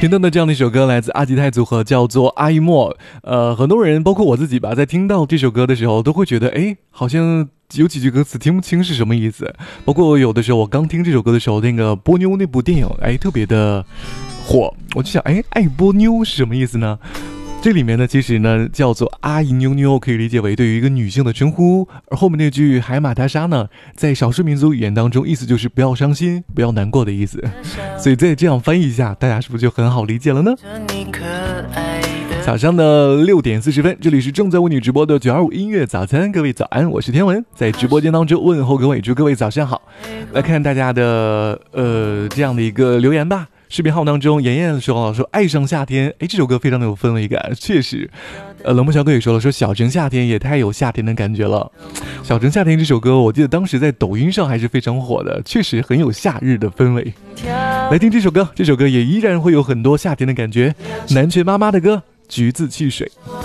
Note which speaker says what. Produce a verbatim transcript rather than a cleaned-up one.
Speaker 1: 听到的这样的一首歌来自阿吉泰组合，叫做阿依莫。呃，很多人包括我自己吧，在听到这首歌的时候都会觉得，哎，好像有几句歌词听不清是什么意思。包括有的时候我刚听这首歌的时候，那个波妞那部电影，哎，特别的火，我就想，哎，爱波妞是什么意思呢？这里面呢，其实呢叫做阿姨妞妞，可以理解为对于一个女性的称呼。而后面那句海马他沙呢，在少数民族语言当中，意思就是不要伤心、不要难过的意思。所以再这样翻译一下，大家是不是就很好理解了呢？早上的六点四十分，这里是正在为你直播的九二五音乐早餐，各位早安，我是天文，在直播间当中问候各位，祝各位早上好。来看大家的呃这样的一个留言吧。视频号当中，妍妍说了说爱上夏天，哎，这首歌非常的有氛围感，确实。呃，冷漠小哥也说了说小城夏天也太有夏天的感觉了。小城夏天这首歌，我记得当时在抖音上还是非常火的，确实很有夏日的氛围。来听这首歌，这首歌也依然会有很多夏天的感觉。南拳妈妈的歌《橘子汽水》。